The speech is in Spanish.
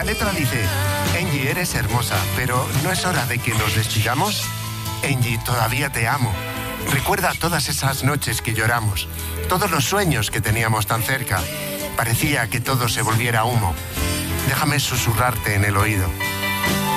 La letra dice: Angie, eres hermosa, pero ¿no es hora de que nos despidamos? Angie, todavía te amo. Recuerda todas esas noches que lloramos, todos los sueños que teníamos tan cerca. Parecía que todo se volviera humo. Déjame susurrarte en el oído.